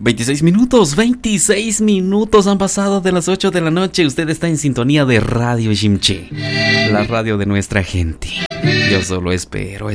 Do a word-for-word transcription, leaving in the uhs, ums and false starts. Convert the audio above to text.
veintiséis minutos, veintiséis minutos han pasado de las ocho de la noche. Usted está en sintonía de Radio Ximché, la radio de nuestra gente. Yo solo espero